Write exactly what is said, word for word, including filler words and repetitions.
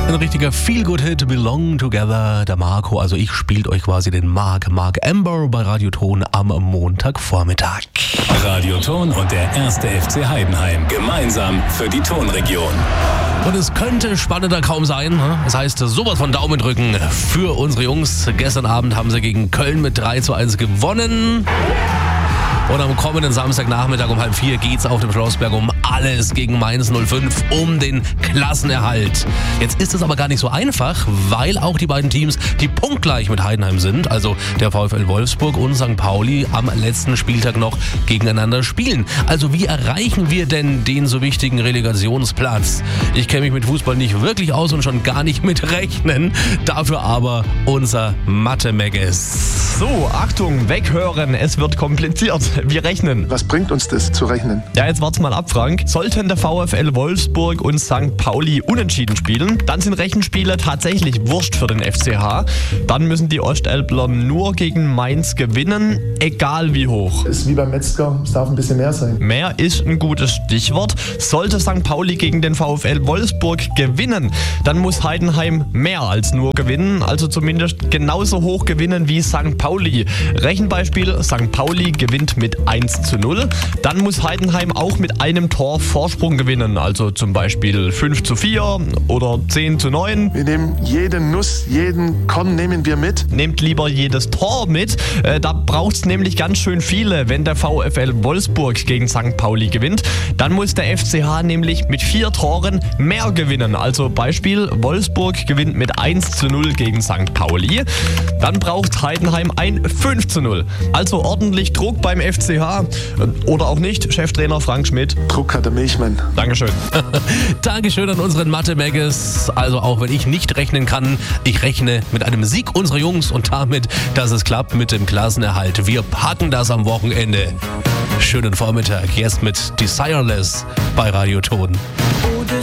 Ein richtiger Feel-Good-Hit, Belong Together. Der Marco, also ich, spielt euch quasi den Mark, Mark Amber bei Radioton am Montagvormittag. Radioton und der erste F C Heidenheim gemeinsam für die Tonregion. Und es könnte spannender kaum sein. Das heißt, sowas von Daumen drücken für unsere Jungs. Gestern Abend haben sie gegen Köln mit drei zu eins gewonnen. Und am kommenden Samstagnachmittag um halb vier geht's auf dem Schlossberg um alles gegen Mainz null fünf, um den Klassenerhalt. Jetzt ist es aber gar nicht so einfach, weil auch die beiden Teams, die punktgleich mit Heidenheim sind, also der VfL Wolfsburg und Sankt Pauli, am letzten Spieltag noch gegeneinander spielen. Also wie erreichen wir denn den so wichtigen Relegationsplatz? Ich kenne mich mit Fußball nicht wirklich aus und schon gar nicht mit Rechnen. Dafür aber unser Mathe-Megas. So, Achtung, weghören, es wird kompliziert. Wir rechnen. Was bringt uns das zu rechnen? Ja, jetzt wart's mal ab, Frank. Sollten der VfL Wolfsburg und Sankt Pauli unentschieden spielen, dann sind Rechenspiele tatsächlich wurscht für den F C H. Dann müssen die Ostelbler nur gegen Mainz gewinnen, egal wie hoch. Ist wie beim Metzger, es darf ein bisschen mehr sein. Mehr ist ein gutes Stichwort. Sollte Sankt Pauli gegen den VfL Wolfsburg gewinnen, dann muss Heidenheim mehr als nur gewinnen, also zumindest genauso hoch gewinnen wie Sankt Pauli. Rechenbeispiel, Sankt Pauli gewinnt mit eins zu null. Dann muss Heidenheim auch mit einem Tor Vorsprung gewinnen, also zum Beispiel fünf zu vier oder zehn zu neun. Wir nehmen jede Nuss, jeden Korn nehmen wir mit. Nehmt lieber jedes Tor mit. Äh, da braucht es nämlich ganz schön viele, wenn der VfL Wolfsburg gegen Sankt Pauli gewinnt. Dann muss der F C H nämlich mit vier Toren mehr gewinnen. Also Beispiel, Wolfsburg gewinnt mit eins zu null gegen Sankt Pauli. Dann braucht Heidenheim ein fünf zu null. Also ordentlich Druck beim F C H. Oder auch nicht, Cheftrainer Frank Schmidt. Druck hat der Milchmann. Dankeschön. Dankeschön an unseren Mathe-Megas. Also auch wenn ich nicht rechnen kann, ich rechne mit einem Sieg unserer Jungs und damit, dass es klappt mit dem Klassenerhalt. Wir packen das am Wochenende. Schönen Vormittag, jetzt mit Desireless bei Radioton.